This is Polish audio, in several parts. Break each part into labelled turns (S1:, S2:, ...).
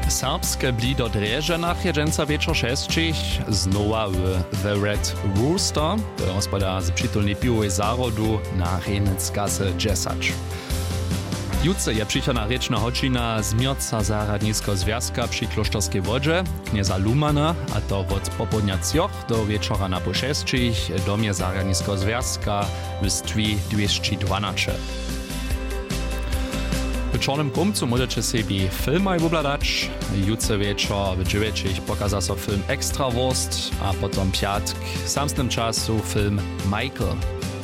S1: Serbske blido dreže na jedzenca wieczór 6 znowa The Red Rooster, to hospoda z przytulnej piłowej zarodu na Reneckasse 10. Jutce je přičana rečna hočina zmierca zaradnisko związka przy Kloštorskej wodze, knieza Lumana, a to od popodnia 3 do wieczora na po 6 domie zaradnisko związka w stwi 212. W Czarnym Kumcu możecie sobie filmy wybladać. Jutce wieczor w 9 pokaza so film Extrawurst, a potom piatk w samym czasu film Michael.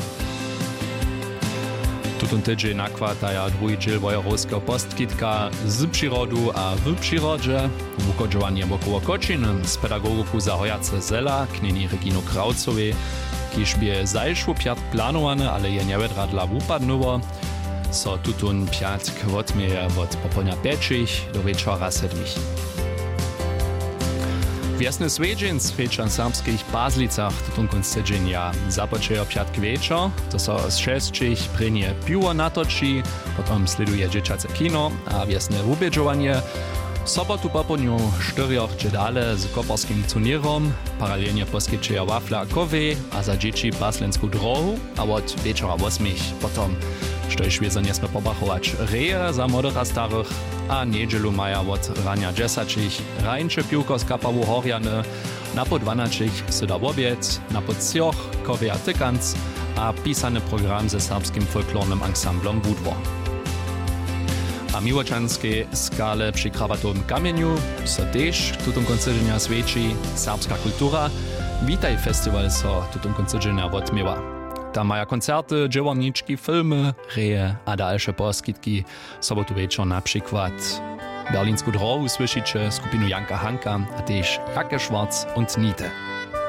S1: Tutun tydzień nakładają drugi dziel wojerodzkiego postkitka z przyrodu a w przyrodzie, ukodziowanie wokoło koczin z pedagogiku zahojace zela, knieni Reginu Kraucowej, kiż bie zajszło piatk planowane, ale je niewiedra dla wupadnowo. So tutun piatk odmieje od popołudnia 5 do wieczora 7. Wiesny swiedzień w serbskich Bazlicach tutun konc tydzienia započejo piatk wieczor, to so z 6 prynie piwo natoči, potom sleduje dzieciace kino a wiesne ubieżowanie. W sobotu popołudniu 4 dale z koparskim turnierom, paralelnie poskytčejo wafle a kowy, a za dzieci baslensku drohu, a od wieczora 8 potom štož wiedzą nie sme pobachować reje za modera starych, a niedzielu maja od rania 10 rańcze piłko z kapawu Horjane, na po 12 syda obiec, na po 3 kowy a tykanc, a pisany program ze serbskim folklornym ansamblom Budwo. A miłočanskiej skale przy krawatowym kamieniu so też tutun koncydżenia świeci serbska kultura. Witaj festiwal so tutun koncydżenia odmiewa. Tam mają koncerty, dziełowniczki, filmy, reje a dalsze poskitki. Sobotu wieczór na przykład Berlinsku drohu słyszycie skupinu Janka Hanka, a też Jacke Schwarz und Niete.